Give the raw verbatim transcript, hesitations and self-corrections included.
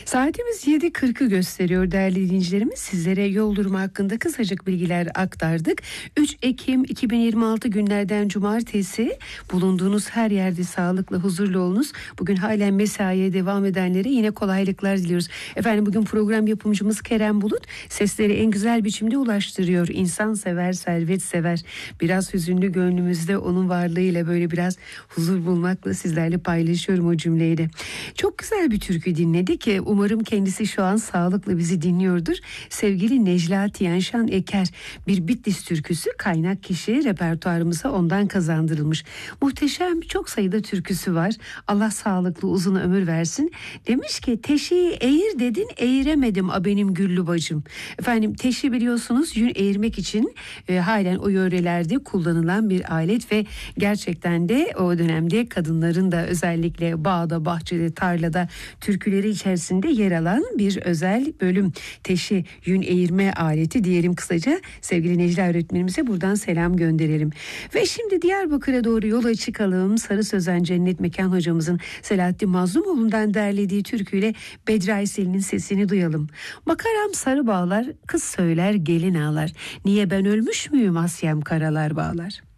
Saatimiz yedi kırkı gösteriyor değerli dinleyicilerimiz. Sizlere yol durumu hakkında kısacık bilgiler aktardık. üç Ekim iki bin yirmi altı günlerden cumartesi. Bulunduğunuz her yerde sağlıklı, huzurlu olunuz. Bugün halen mesaiye devam edenlere yine kolaylıklar diliyoruz. Efendim bugün program yapımcımız Kerem Bulut sesleri en güzel biçimde ulaştırıyor. İnsan sever, servet sever. Biraz hüzünlü gönlümüzde onun varlığıyla böyle biraz huzur bulmakla sizlerle paylaşıyorum o cümleyi de. Çok güzel bir türkü dinledik ki umarım kendisi şu an sağlıklı bizi dinliyordur. Sevgili Necla Tiyanşan Eker, bir Bitlis türküsü, kaynak kişi, repertuarımıza ondan kazandırılmış. Muhteşem, çok sayıda türküsü var. Allah sağlıklı uzun ömür versin. Demiş ki teşeyi eğir dedin, eğiremedim a benim güllü bacım. Efendim teşi biliyorsunuz yün eğirmek için e, halen o yörelerde kullanılan bir alet ve gerçekten de o dönemde kadınların da özellikle bağda, bahçede, tarlada türküleri içerisinde yer alan bir özel bölüm. Teşi, yün eğirme aleti diyelim kısaca. Sevgili Necla öğretmenimize buradan selam gönderelim. Ve şimdi Diyarbakır'a doğru yola çıkalım. Sarı Sözen Cennet Mekan hocamızın Selahattin Mazlumoğlu'ndan derlediği türküyle Bedri Aysel'in sesini duyalım. Makaram sarı bağlar, kız söyler gelin ağlar. Niye ben ölmüş müyüm Asya'm karalar bağlar.